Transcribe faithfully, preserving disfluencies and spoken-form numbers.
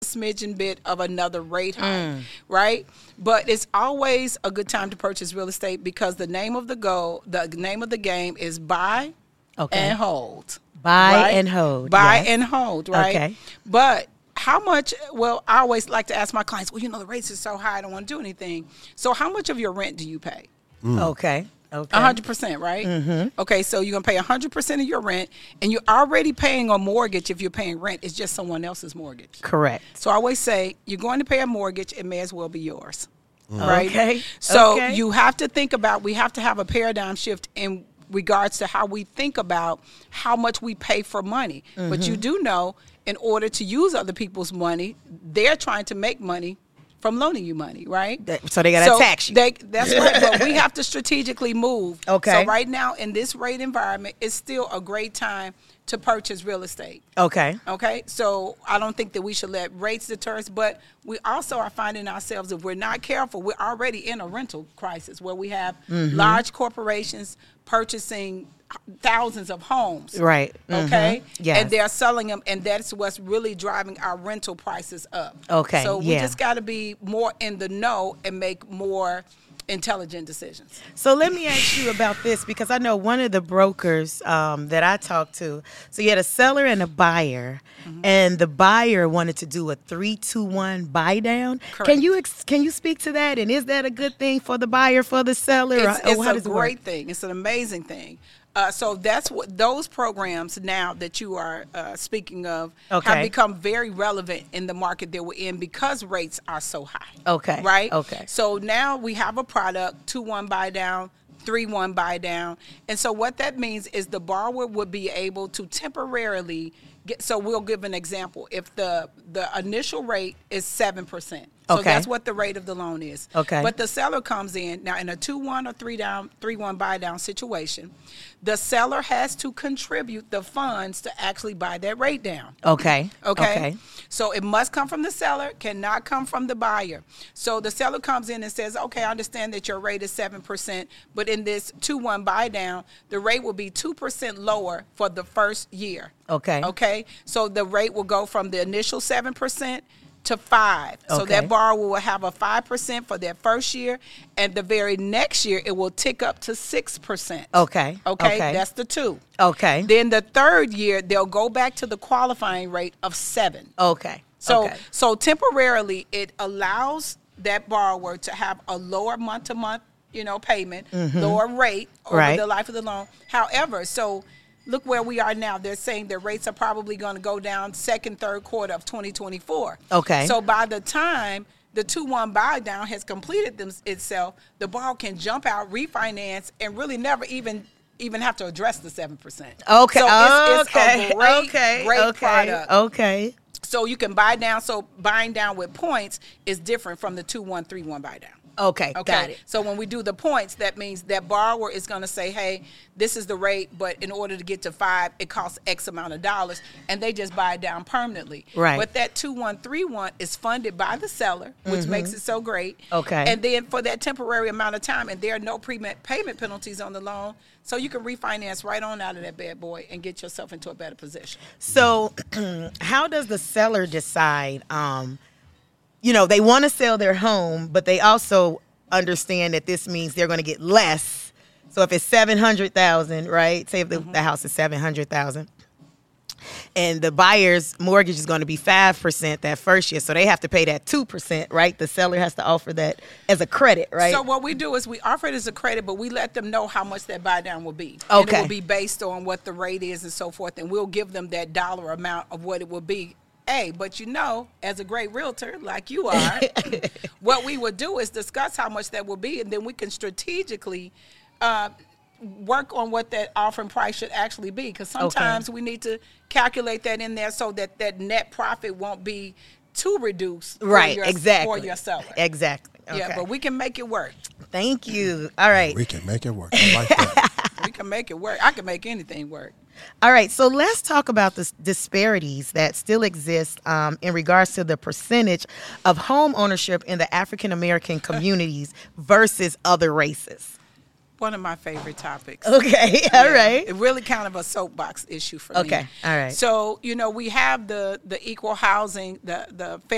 smidgen bit of another rate hike, mm. right? But it's always a good time to purchase real estate because the name of the goal, the name of the game is buy okay. and hold. Buy right? and hold. Buy yes. and hold, right? Okay. But how much, well, I always like to ask my clients, well, you know, the rates are so high, I don't want to do anything. So how much of your rent do you pay? Mm. Okay. Okay. one hundred percent, right? Mm-hmm. Okay, so you're going to pay one hundred percent of your rent, and you're already paying a mortgage if you're paying rent. It's just someone else's mortgage. Correct. So I always say, you're going to pay a mortgage, it may as well be yours, mm. right? Okay. So okay. you have to think about, we have to have a paradigm shift in regards to how we think about how much we pay for money. Mm-hmm. But you do know, in order to use other people's money, they're trying to make money from loaning you money, right? That, so they got to so tax you. They, that's right. But we have to strategically move. Okay. So right now in this rate environment, it's still a great time to purchase real estate. Okay. Okay. So I don't think that we should let rates deter us, but we also are finding ourselves, if we're not careful, we're already in a rental crisis where we have mm-hmm. large corporations purchasing thousands of homes. Right. Okay. Mm-hmm. Yes. And they're selling them, and that's what's really driving our rental prices up. Okay. So we yeah. just got to be more in the know and make more intelligent decisions. So let me ask you about this, because I know one of the brokers um, that I talked to, so you had a seller and a buyer, mm-hmm. and the buyer wanted to do a three two one buy down. Correct. Can you ex- can you speak to that? And is that a good thing for the buyer, for the seller? It's, or, it's or how a does it great work? thing. It's an amazing thing. Uh, so that's what those programs now that you are uh, speaking of okay. have become very relevant in the market that we're in because rates are so high. Okay. Right? Okay. So now we have a product, two one buy down, three one buy down. And so what that means is the borrower would be able to temporarily get, so we'll give an example. If the, the initial rate is seven percent. So okay. that's what the rate of the loan is. Okay. But the seller comes in now in a two one or three down, three one buy down situation. The seller has to contribute the funds to actually buy that rate down. Okay. Okay. Okay. So it must come from the seller, cannot come from the buyer. So the seller comes in and says, okay, I understand that your rate is seven percent, but in this two one buy down, the rate will be two percent lower for the first year. Okay. Okay. So the rate will go from the initial seven percent to five. So okay. that borrower will have a five percent for their first year, and the very next year it will tick up to six percent. Okay. Okay. Okay. That's the two. Okay. Then the third year they'll go back to the qualifying rate of seven. Okay. So okay. so temporarily it allows that borrower to have a lower month to month, you know, payment, mm-hmm. lower rate over right. the life of the loan. However, so look where we are now. They're saying their rates are probably going to go down second, third quarter of twenty twenty-four. Okay. So by the time the two one buy down has completed them, itself, the borrower can jump out, refinance, and really never even even have to address the seven percent. Okay. So it's, it's okay. a great, okay. great okay. product. Okay. So you can buy down. So buying down with points is different from the two one three one buy down. Okay, okay, got it. So when we do the points, that means that borrower is going to say, hey, this is the rate, but in order to get to five, it costs X amount of dollars, and they just buy it down permanently. Right. But that two one three one is funded by the seller, which mm-hmm. makes it so great. Okay. And then for that temporary amount of time, and there are no payment penalties on the loan, so you can refinance right on out of that bad boy and get yourself into a better position. So how does the seller decide, um, you know, they want to sell their home, but they also understand that this means they're going to get less. So if it's seven hundred thousand dollars, right? Say if the, mm-hmm. the house is seven hundred thousand dollars. And the buyer's mortgage is going to be five percent that first year. So they have to pay that two percent, right? The seller has to offer that as a credit, right? So what we do is we offer it as a credit, but we let them know how much that buy down will be. Okay. And it will be based on what the rate is and so forth. And we'll give them that dollar amount of what it will be. Hey, but you know, as a great realtor like you are, what we would do is discuss how much that will be, and then we can strategically uh, work on what that offering price should actually be. Because sometimes okay. we need to calculate that in there so that that net profit won't be too reduced. Right, for your, exactly. For your seller. Exactly. Okay. Yeah, but we can make it work. Thank you. All right. We can make it work. I like that. We can make it work. I can make anything work. All right, so let's talk about the disparities that still exist um, in regards to the percentage of home ownership in the African American communities versus other races. One of my favorite topics. Okay, all yeah, right. It really kind of a soapbox issue for okay. me. Okay, all right. So, you know, we have the, the equal housing, the, the fair